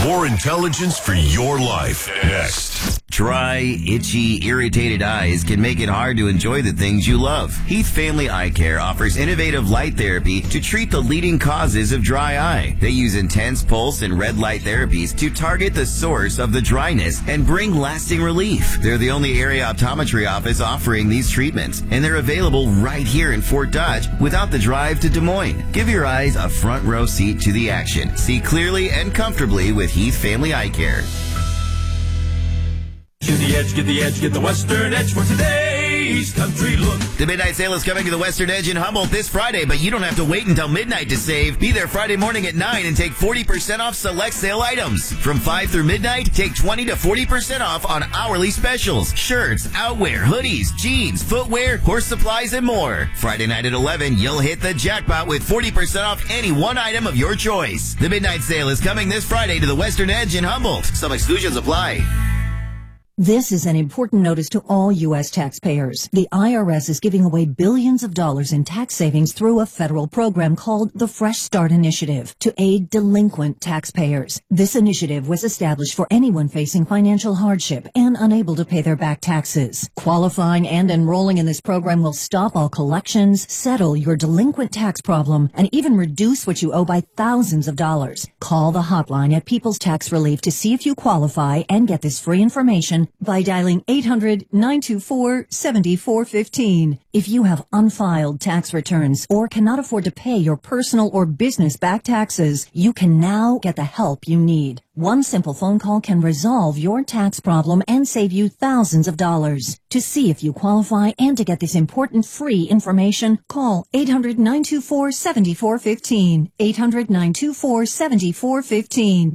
More intelligence for your life. Next. Dry, itchy, irritated eyes can make it hard to enjoy the things you love. Heath Family Eye Care offers innovative light therapy to treat the leading causes of dry eye. They use intense pulse and red light therapies to target the source of the dryness and bring lasting relief. They're the only area optometry office offering these treatments, and they're available right here in Fort Dodge without the drive to Des Moines. Give your eyes a front row seat to the action. See clearly and comfortably with Heath Family Eye Care. Get the edge, get the edge, get the Western Edge for today's country look. The Midnight Sale is coming to the Western Edge in Humboldt this Friday, but you don't have to wait until midnight to save. Be there Friday morning at 9 and take 40% off select sale items. From 5 through midnight, take 20 to 40% off on hourly specials. Shirts, outwear, hoodies, jeans, footwear, horse supplies, and more. Friday night at 11, you'll hit the jackpot with 40% off any one item of your choice. The Midnight Sale is coming this Friday to the Western Edge in Humboldt. Some exclusions apply. This is an important notice to all U.S. taxpayers. The IRS is giving away billions of dollars in tax savings through a federal program called the Fresh Start Initiative to aid delinquent taxpayers. This initiative was established for anyone facing financial hardship and unable to pay their back taxes. Qualifying and enrolling in this program will stop all collections, settle your delinquent tax problem, and even reduce what you owe by thousands of dollars. Call the hotline at People's Tax Relief to see if you qualify and get this free information by dialing 800-924-7415. If you have unfiled tax returns or cannot afford to pay your personal or business back taxes, you can now get the help you need. One simple phone call can resolve your tax problem and save you thousands of dollars. To see if you qualify and to get this important free information, call 800-924-7415. 800-924-7415.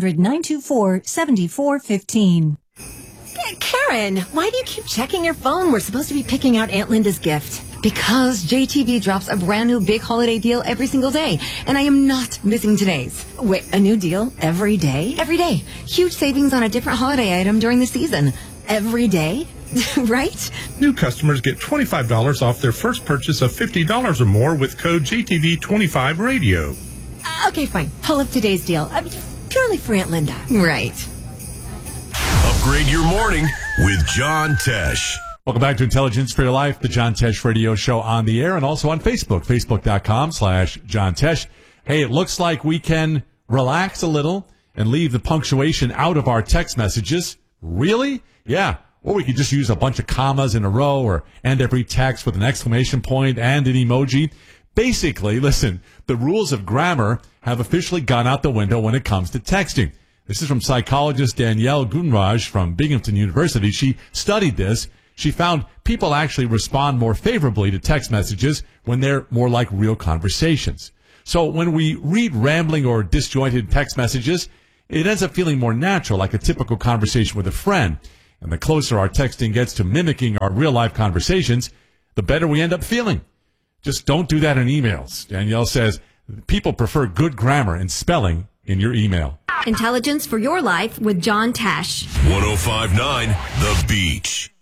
800-924-7415. Karen, why do you keep checking your phone? We're supposed to be picking out Aunt Linda's gift. Because JTV drops a brand new big holiday deal every single day, and I am not missing today's. Wait, a new deal every day? Every day. Huge savings on a different holiday item during the season. Every day? Right? New customers get $25 off their first purchase of $50 or more with code JTV25radio. Okay, fine. Pull up today's deal. Purely for Aunt Linda. Right. Upgrade your morning with John Tesh. Welcome back to Intelligence for Your Life, the John Tesh Radio Show on the air and also on Facebook, facebook.com/John Tesh. Hey, it looks like we can relax a little and leave the punctuation out of our text messages. Really? Yeah. Or we could just use a bunch of commas in a row or end every text with an exclamation point and an emoji. Basically, listen, the rules of grammar have officially gone out the window when it comes to texting. This is from psychologist Danielle Gunraj from Binghamton University. She studied this. She found people actually respond more favorably to text messages when they're more like real conversations. So when we read rambling or disjointed text messages, it ends up feeling more natural, like a typical conversation with a friend. And the closer our texting gets to mimicking our real-life conversations, the better we end up feeling. Just don't do that in emails. Danielle says people prefer good grammar and spelling in your email. Intelligence for your life with John Tesh. 105.9 The Beach.